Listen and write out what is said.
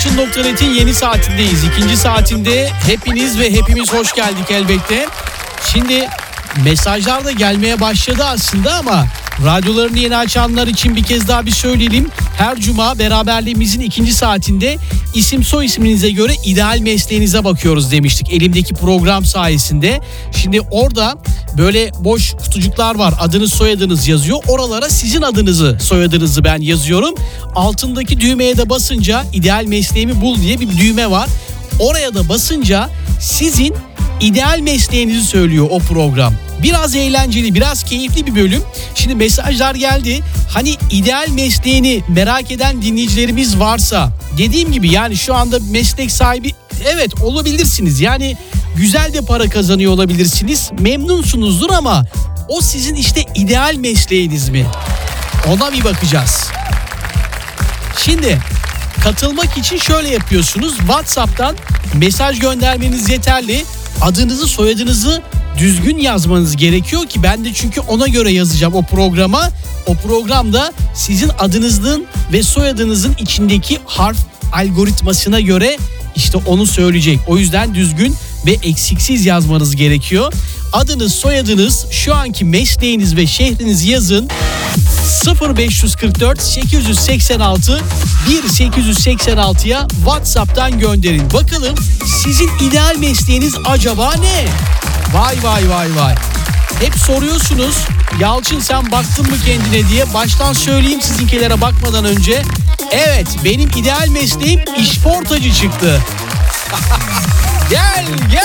Yalçın.net'in yeni saatindeyiz. İkinci saatinde hepiniz ve hepimiz hoş geldik elbette. Şimdi mesajlar da gelmeye başladı aslında ama radyolarını yeni açanlar için bir kez daha bir söyleyelim. Her cuma beraberliğimizin ikinci saatinde isim soy isminize göre ideal mesleğinize bakıyoruz demiştik elimdeki program sayesinde. Şimdi orada böyle boş kutucuklar var, adınız soyadınız yazıyor. Oralara sizin adınızı soyadınızı ben yazıyorum. Altındaki düğmeye de basınca ideal mesleğimi bul diye bir düğme var. Oraya da basınca sizin ideal mesleğinizi söylüyor o program. Biraz eğlenceli, biraz keyifli bir bölüm. Şimdi mesajlar geldi. Hani ideal mesleğini merak eden dinleyicilerimiz varsa, dediğim gibi yani şu anda meslek sahibi evet olabilirsiniz. Yani güzel de para kazanıyor olabilirsiniz. Memnunsunuzdur ama o sizin işte ideal mesleğiniz mi? Ona bir bakacağız. Şimdi katılmak için şöyle yapıyorsunuz. WhatsApp'tan mesaj göndermeniz yeterli. Adınızı, soyadınızı düzgün yazmanız gerekiyor ki ben de çünkü ona göre yazacağım o programa. O programda sizin adınızın ve soyadınızın içindeki harf algoritmasına göre işte onu söyleyecek. O yüzden düzgün ve eksiksiz yazmanız gerekiyor. Adınız, soyadınız, şu anki mesleğiniz ve şehrinizi yazın. 0544 886 1886'ya WhatsApp'tan gönderin. Bakalım sizin ideal mesleğiniz acaba ne? Vay vay vay vay. Hep soruyorsunuz Yalçın sen baktın mı kendine diye. Baştan söyleyeyim sizinkilere bakmadan önce. Evet, benim ideal mesleğim işportacı çıktı. Gel gel.